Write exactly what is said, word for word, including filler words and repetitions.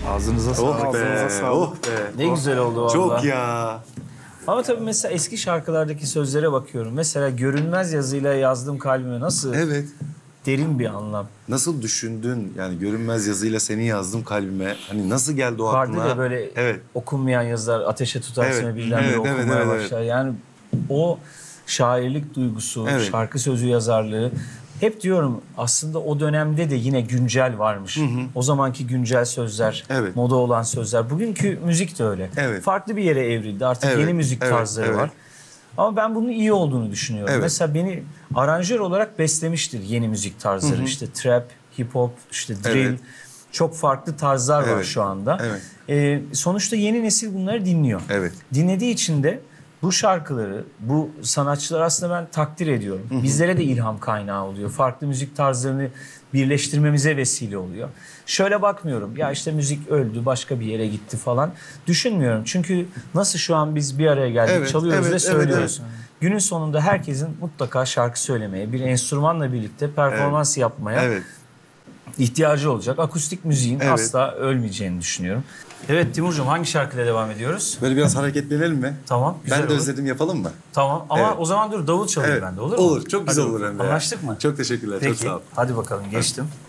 Ağzınıza sağlık. Oh be, Ağzınıza sağlık. oh be. Ne güzel oldu valla. Çok ya. Ama tabii mesela eski şarkılardaki sözlere bakıyorum. Mesela görünmez yazıyla yazdım kalbime, nasıl Evet. derin bir anlam. Nasıl düşündün? Yani görünmez yazıyla seni yazdım kalbime. Hani nasıl geldi o Vardı aklına? ya böyle Evet. okunmayan yazılar, ateşe tutarsın Evet, ve birdenbire evet, okumaya evet, evet, başlar. Yani o şairlik duygusu, Evet. şarkı sözü yazarlığı. Hep diyorum aslında o dönemde de yine güncel varmış. O zamanki güncel sözler, Evet. moda olan sözler. Bugünkü müzik de öyle. Evet. Farklı bir yere evrildi. Artık Evet, yeni müzik evet, tarzları evet. var. Ama ben bunun iyi olduğunu düşünüyorum. Evet. Mesela beni aranjör olarak beslemiştir yeni müzik tarzları. İşte trap, hip hop, işte drill. Evet. Çok farklı tarzlar var Evet. şu anda. Evet. Ee, sonuçta yeni nesil bunları dinliyor. Evet. Dinlediği için de bu şarkıları, bu sanatçıları aslında ben takdir ediyorum. Bizlere de ilham kaynağı oluyor. Farklı müzik tarzlarını birleştirmemize vesile oluyor. Şöyle bakmıyorum, ya işte müzik öldü, başka bir yere gitti falan. Düşünmüyorum. Çünkü nasıl şu an biz bir araya geldik, Evet, çalıyoruz evet, ve evet, söylüyoruz. Günün sonunda herkesin mutlaka şarkı söylemeye, bir enstrümanla birlikte performans yapmaya Evet. ihtiyacı olacak. Akustik müziğin Evet. asla ölmeyeceğini düşünüyorum. Evet Timurcuğum, hangi şarkıyla devam ediyoruz? Böyle biraz hareketlenelim mi? Tamam, güzel Ben de olur. özledim, yapalım mı? Tamam ama Evet. o zaman dur davul çalayım Evet. ben de, olur mu? Olur. Çok güzel Hadi olur bakalım. hem de ya. Anlaştık mı? Çok teşekkürler. Peki. Çok sağ ol. Hadi bakalım, geçtim.